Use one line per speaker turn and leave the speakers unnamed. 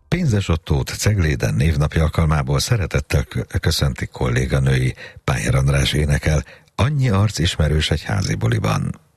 Pénzes Ottót Cegléden névnapja alkalmából szeretettel köszönti kolléganői. Pájer András énekel, annyi arc ismerős egy házi buliban.